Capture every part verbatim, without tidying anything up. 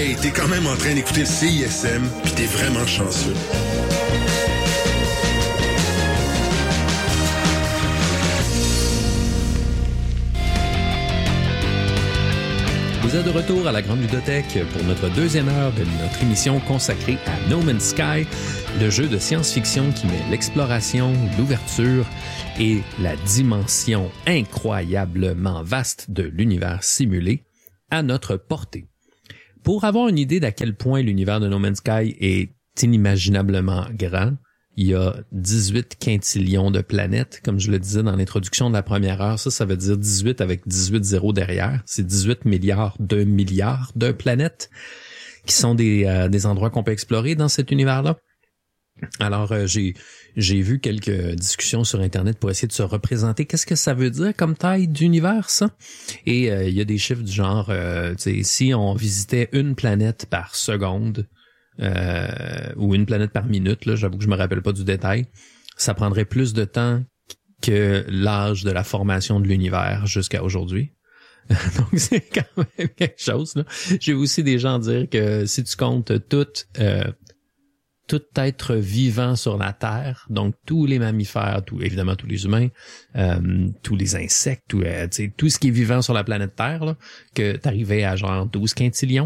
Hey, t'es quand même en train d'écouter le C I S M, pis t'es vraiment chanceux. Vous êtes de retour à la Grande Ludothèque pour notre deuxième heure de notre émission consacrée à No Man's Sky, le jeu de science-fiction qui met l'exploration, l'ouverture et la dimension incroyablement vaste de l'univers simulé à notre portée. Pour avoir une idée d'à quel point l'univers de No Man's Sky est inimaginablement grand, il y a dix-huit quintillions de planètes, comme je le disais dans l'introduction de la première heure. Ça, ça veut dire dix-huit avec dix-huit zéros derrière. C'est dix-huit milliards de milliards de planètes qui sont des, euh, des endroits qu'on peut explorer dans cet univers-là. Alors, euh, j'ai j'ai vu quelques discussions sur Internet pour essayer de se représenter. Qu'est-ce que ça veut dire comme taille d'univers, ça? Et euh, il y a des chiffres du genre, euh, tu sais, si on visitait une planète par seconde, Euh, ou une planète par minute, là, j'avoue que je me rappelle pas du détail, ça prendrait plus de temps que l'âge de la formation de l'univers jusqu'à aujourd'hui. Donc c'est quand même quelque chose, là. J'ai aussi des gens dire que si tu comptes tout euh, tout être vivant sur la Terre, donc tous les mammifères, tout, évidemment tous les humains, euh, tous les insectes, tout, euh, tout ce qui est vivant sur la planète Terre, là, que t'arrivais à genre douze quintillions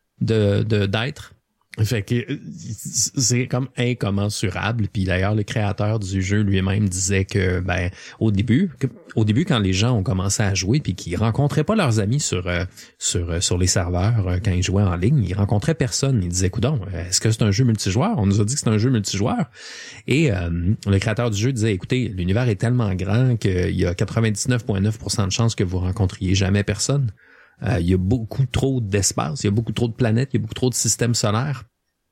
de, de d'êtres. Fait que c'est comme incommensurable. Puis d'ailleurs, le créateur du jeu lui-même disait que ben au début, que, au début quand les gens ont commencé à jouer puis qu'ils rencontraient pas leurs amis sur euh, sur euh, sur les serveurs euh, quand ils jouaient en ligne, ils rencontraient personne. Ils disaient coudonc, est-ce que c'est un jeu multijoueur? On nous a dit que c'est un jeu multijoueur. Et euh, le créateur du jeu disait écoutez, l'univers est tellement grand qu'il y a quatre-vingt-dix-neuf virgule neuf pour cent de chances que vous rencontriez jamais personne. Euh, il y a beaucoup trop d'espace, il y a beaucoup trop de planètes, il y a beaucoup trop de systèmes solaires.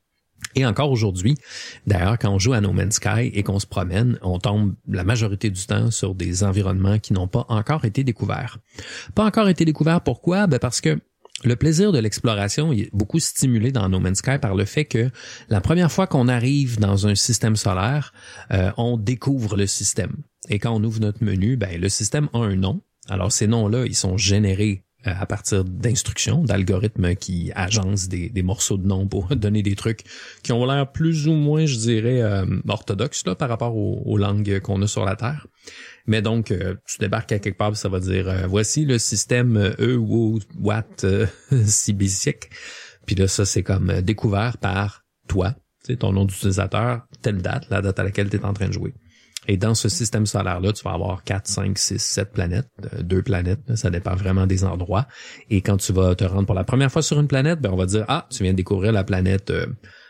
Et encore aujourd'hui, d'ailleurs, quand on joue à No Man's Sky et qu'on se promène, on tombe la majorité du temps sur des environnements qui n'ont pas encore été découverts. Pas encore été découverts, pourquoi? Ben parce que le plaisir de l'exploration est beaucoup stimulé dans No Man's Sky par le fait que la première fois qu'on arrive dans un système solaire, euh, on découvre le système. Et quand on ouvre notre menu, ben le système a un nom. Alors ces noms-là, ils sont générés à partir d'instructions, d'algorithmes qui agencent des, des morceaux de noms pour donner des trucs qui ont l'air plus ou moins, je dirais, euh, orthodoxes là, par rapport aux, aux langues qu'on a sur la Terre. Mais donc, euh, tu débarques à quelque part, ça va dire euh, voici le système E ou Watt euh, Sibisic. Puis là, ça, c'est comme euh, découvert par toi, tu sais, ton nom d'utilisateur, telle date, la date à laquelle tu es en train de jouer. Et dans ce système solaire-là, tu vas avoir quatre, cinq, six, sept planètes, deux planètes, là, ça dépend vraiment des endroits. Et quand tu vas te rendre pour la première fois sur une planète, ben on va dire, ah, tu viens de découvrir la planète euh,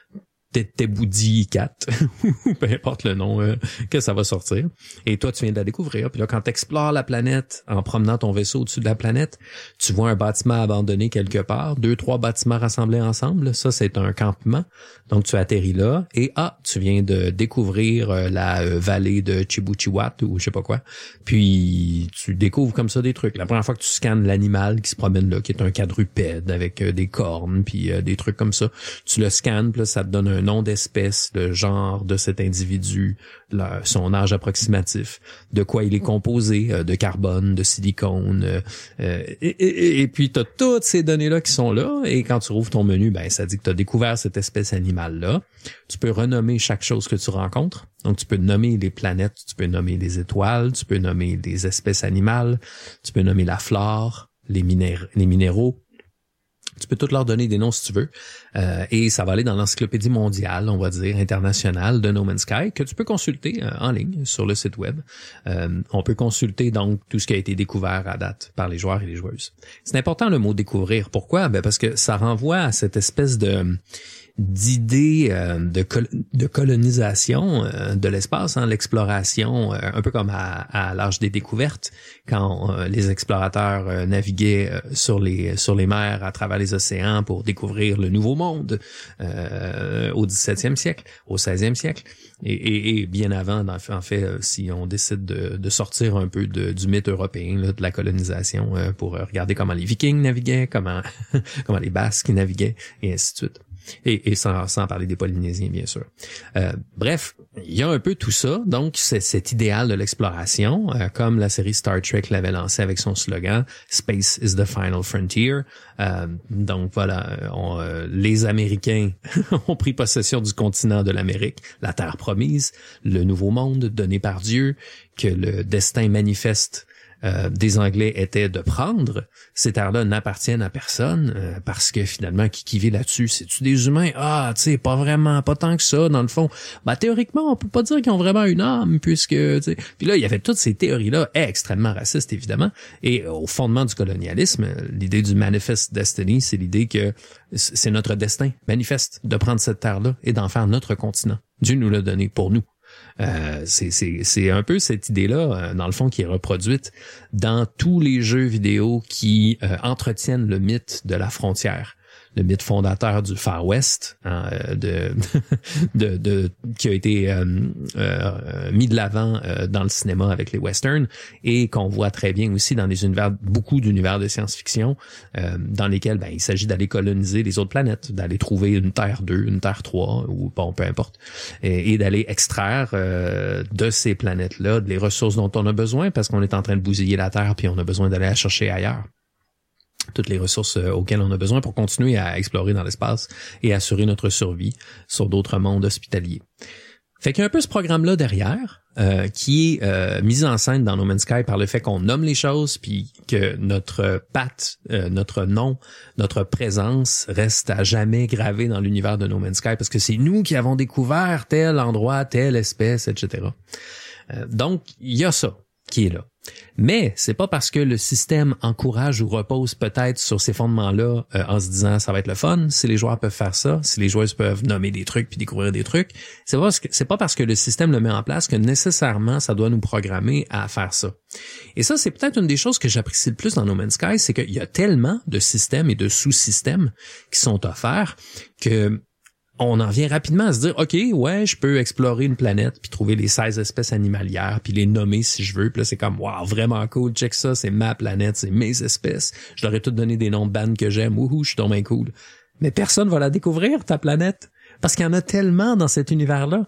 Teboudi quatre, peu importe le nom euh, que ça va sortir. Et toi, tu viens de la découvrir. Puis là, quand tu explores la planète en promenant ton vaisseau au-dessus de la planète, tu vois un bâtiment abandonné quelque part, deux, trois bâtiments rassemblés ensemble. Ça, c'est un campement. Donc, tu atterris là et ah, tu viens de découvrir euh, la euh, vallée de Chibuchiwat ou je sais pas quoi. Puis, tu découvres comme ça des trucs. La première fois que tu scannes l'animal qui se promène là, qui est un quadrupède avec euh, des cornes puis euh, des trucs comme ça, tu le scannes, puis là, ça te donne un nom d'espèce, le genre de cet individu, là, son âge approximatif, de quoi il est composé, euh, de carbone, de silicone, euh, euh, et, et, et puis tu as toutes ces données-là qui sont là, et quand tu rouvres ton menu, ben ça dit que tu as découvert cette espèce animale-là. Tu peux renommer chaque chose que tu rencontres. Donc, tu peux nommer les planètes, tu peux nommer les étoiles, tu peux nommer des espèces animales, tu peux nommer la flore, les, minér- les minéraux. Tu peux toutes leur donner des noms si tu veux. Euh, et ça va aller dans l'encyclopédie mondiale, on va dire, internationale de No Man's Sky, que tu peux consulter euh, en ligne sur le site web. Euh, on peut consulter donc tout ce qui a été découvert à date par les joueurs et les joueuses. C'est important le mot découvrir. Pourquoi? Ben parce que ça renvoie à cette espèce de d'idées euh, de, col- de colonisation euh, de l'espace, hein, l'exploration, euh, un peu comme à, à l'âge des découvertes, quand euh, les explorateurs euh, naviguaient euh, sur les sur les mers à travers les océans pour découvrir le nouveau monde euh, au dix-septième siècle, au seizième siècle, et, et, et bien avant, en fait, euh, si on décide de, de sortir un peu de, du mythe européen, là, de la colonisation, euh, pour regarder comment les Vikings naviguaient, comment comment les Basques naviguaient, et ainsi de suite. Et, et sans, sans parler des Polynésiens, bien sûr. Euh, bref, il y a un peu tout ça. Donc, c'est cet idéal de l'exploration, euh, comme la série Star Trek l'avait lancé avec son slogan « Space is the final frontier euh, ». Donc, voilà, on, euh, les Américains ont pris possession du continent de l'Amérique, la terre promise, le nouveau monde donné par Dieu, que le destin manifeste Euh, des Anglais était de prendre. Ces terres-là n'appartiennent à personne euh, parce que finalement, qui qui vit là-dessus, c'est-tu des humains? Ah, tu sais, pas vraiment, pas tant que ça, dans le fond. Ben, théoriquement, on peut pas dire qu'ils ont vraiment une âme, puisque, tu sais. Puis là, il y avait toutes ces théories-là, extrêmement racistes, évidemment. Et au fondement du colonialisme, l'idée du Manifest Destiny, c'est l'idée que c'est notre destin manifeste de prendre cette terre-là et d'en faire notre continent. Dieu nous l'a donné pour nous. Euh, c'est, c'est, c'est un peu cette idée-là, euh, dans le fond, qui est reproduite dans tous les jeux vidéo qui euh, entretiennent le mythe de la frontière, le mythe fondateur du Far West, hein, de, de, de, qui a été euh, euh, mis de l'avant euh, dans le cinéma avec les westerns et qu'on voit très bien aussi dans des univers, beaucoup d'univers de science-fiction, euh, dans lesquels ben, il s'agit d'aller coloniser les autres planètes, d'aller trouver une Terre deux, une Terre trois, ou bon, peu importe, et, et d'aller extraire euh, de ces planètes-là les ressources dont on a besoin parce qu'on est en train de bousiller la Terre puis on a besoin d'aller la chercher ailleurs. Toutes les ressources auxquelles on a besoin pour continuer à explorer dans l'espace et assurer notre survie sur d'autres mondes hospitaliers. Fait qu'il y a un peu ce programme-là derrière, euh, qui est euh, mis en scène dans No Man's Sky par le fait qu'on nomme les choses, puis que notre patte, euh, notre nom, notre présence reste à jamais gravée dans l'univers de No Man's Sky, parce que c'est nous qui avons découvert tel endroit, telle espèce, et cetera. Euh, donc, il y a ça qui est là. Mais c'est pas parce que le système encourage ou repose peut-être sur ces fondements-là euh, en se disant ça va être le fun, si les joueurs peuvent faire ça, si les joueuses peuvent nommer des trucs puis découvrir des trucs, c'est pas parce que c'est pas parce que le système le met en place que nécessairement ça doit nous programmer à faire ça. Et ça, c'est peut-être une des choses que j'apprécie le plus dans No Man's Sky, c'est qu'il y a tellement de systèmes et de sous-systèmes qui sont offerts que on en vient rapidement à se dire, OK, ouais, je peux explorer une planète puis trouver les seize espèces animalières puis les nommer si je veux. Puis là, c'est comme, wow, vraiment cool, check ça, c'est ma planète, c'est mes espèces. Je leur ai toutes donné des noms de bandes que j'aime. Wouhou, je suis tombé cool. Mais personne va la découvrir, ta planète. Parce qu'il y en a tellement dans cet univers-là.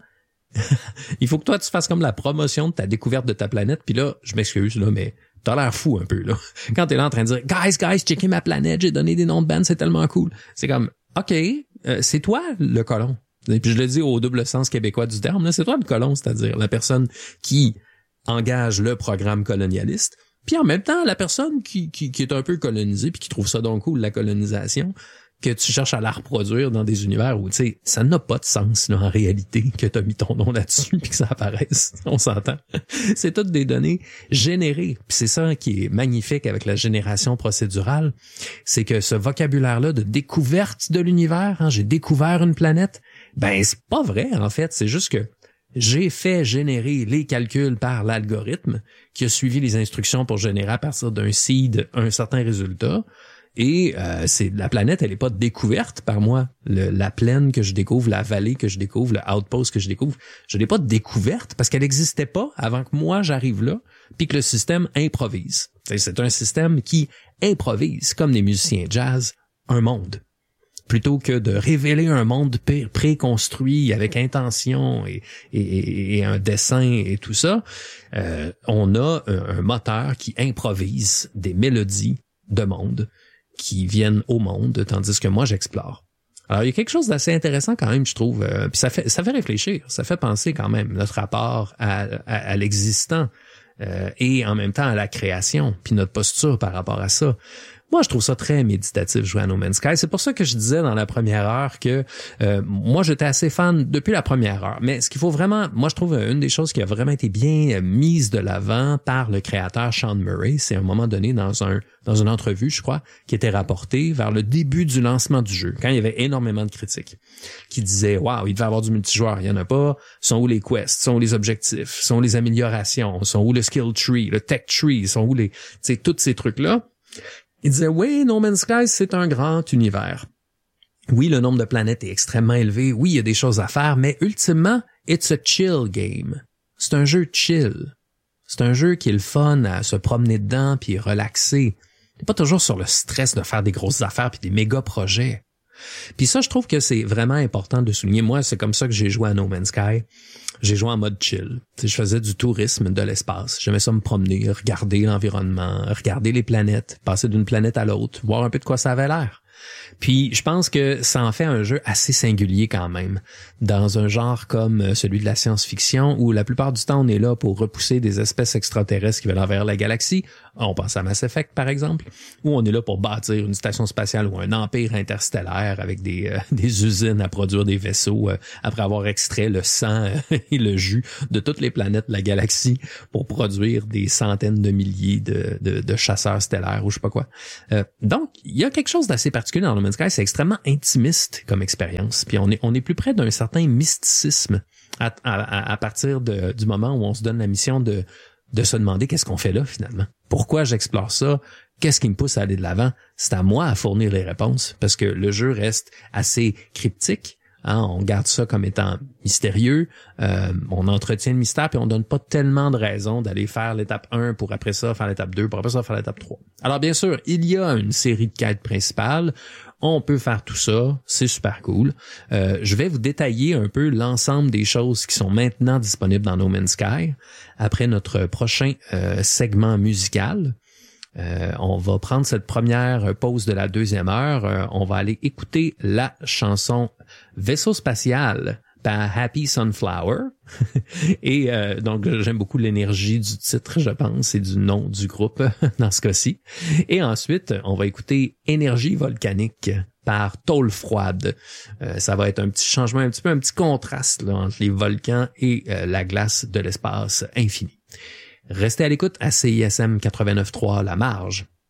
Il faut que toi, tu fasses comme la promotion de ta découverte de ta planète. Puis là, je m'excuse, là, mais t'as l'air fou un peu, là. Quand t'es là en train de dire, guys, guys, checkez ma planète, j'ai donné des noms de bandes, c'est tellement cool. C'est comme, OK, Euh, c'est toi le colon. Et puis je le dis au double sens québécois du terme, là, c'est toi le colon, c'est-à-dire la personne qui engage le programme colonialiste, puis en même temps la personne qui, qui, qui est un peu colonisée puis qui trouve ça donc cool, la colonisation, que tu cherches à la reproduire dans des univers où, tu sais, ça n'a pas de sens, là, en réalité, que t'as mis ton nom là-dessus puis que ça apparaisse. On s'entend. C'est toutes des données générées. Puis c'est ça qui est magnifique avec la génération procédurale. C'est que ce vocabulaire-là de découverte de l'univers, hein, j'ai découvert une planète, ben, c'est pas vrai, en fait. C'est juste que j'ai fait générer les calculs par l'algorithme qui a suivi les instructions pour générer à partir d'un seed un certain résultat. Et euh, c'est la planète, elle est pas découverte par moi. Le, la plaine que je découvre, la vallée que je découvre, le outpost que je découvre, je l'ai pas découverte parce qu'elle n'existait pas avant que moi j'arrive là, puis que le système improvise. C'est, c'est un système qui improvise, comme des musiciens jazz, un monde. Plutôt que de révéler un monde préconstruit avec intention et, et, et un dessin et tout ça, euh, on a un, un moteur qui improvise des mélodies de monde qui viennent au monde, tandis que moi, j'explore. Alors, il y a quelque chose d'assez intéressant quand même, je trouve, euh, puis ça fait ça fait réfléchir, ça fait penser quand même notre rapport à, à, à l'existant euh, et en même temps à la création, puis notre posture par rapport à ça. Moi, je trouve ça très méditatif, jouer à No Man's Sky. C'est pour ça que je disais dans la première heure que euh, moi, j'étais assez fan depuis la première heure. Mais ce qu'il faut vraiment... Moi, je trouve une des choses qui a vraiment été bien mise de l'avant par le créateur Sean Murray, c'est à un moment donné dans un dans une entrevue, je crois, qui était rapportée vers le début du lancement du jeu, quand il y avait énormément de critiques, qui disaient « Wow, il devait y avoir du multijoueur, il y en a pas. Sont où les quests? Sont où les objectifs? Sont où les améliorations? Sont où le skill tree? Le tech tree? Sont où les... » Tu sais, tous ces trucs-là. Il disait, oui, No Man's Sky, c'est un grand univers. Oui, le nombre de planètes est extrêmement élevé. Oui, il y a des choses à faire, mais ultimement, it's a chill game. C'est un jeu chill. C'est un jeu qui est le fun à se promener dedans puis relaxer. T'es pas toujours sur le stress de faire des grosses affaires puis des méga projets. Puis ça, je trouve que c'est vraiment important de souligner. Moi, c'est comme ça que j'ai joué à No Man's Sky. J'ai joué en mode chill. T'sais, je faisais du tourisme de l'espace. J'aimais ça me promener, regarder l'environnement, regarder les planètes, passer d'une planète à l'autre, voir un peu de quoi ça avait l'air. Puis je pense que ça en fait un jeu assez singulier quand même, dans un genre comme celui de la science-fiction où la plupart du temps on est là pour repousser des espèces extraterrestres qui veulent envers la galaxie. On pense à Mass Effect par exemple, où on est là pour bâtir une station spatiale ou un empire interstellaire avec des euh, des usines à produire des vaisseaux euh, après avoir extrait le sang euh, et le jus de toutes les planètes de la galaxie pour produire des centaines de milliers de de, de chasseurs stellaires ou je sais pas quoi. Euh, donc il y a quelque chose d'assez particulier dans No Man's Sky, c'est extrêmement intimiste comme expérience. Puis on est on est plus près d'un certain mysticisme à, à, à partir de, du moment où on se donne la mission de de se demander qu'est-ce qu'on fait là finalement. Pourquoi j'explore ça? Qu'est-ce qui me pousse à aller de l'avant? C'est à moi à fournir les réponses parce que le jeu reste assez cryptique. Hein, on garde ça comme étant mystérieux, euh, on entretient le mystère puis on donne pas tellement de raisons d'aller faire l'étape un pour après ça faire l'étape deux, pour après ça faire l'étape trois. Alors bien sûr, il y a une série de quêtes principales, on peut faire tout ça, c'est super cool. Euh, je vais vous détailler un peu l'ensemble des choses qui sont maintenant disponibles dans No Man's Sky après notre prochain euh, segment musical. Euh, on va prendre cette première pause de la deuxième heure. Euh, on va aller écouter la chanson Vaisseau spatial par Happy Sunflower. Et euh, donc, j'aime beaucoup l'énergie du titre, je pense, et du nom du groupe dans ce cas-ci. Et ensuite, on va écouter Énergie volcanique par Tôle froide. Euh, ça va être un petit changement, un petit peu un petit contraste là, entre les volcans et euh, la glace de l'espace infini. Restez à l'écoute à C I S M quatre-vingt-neuf point trois La Marge.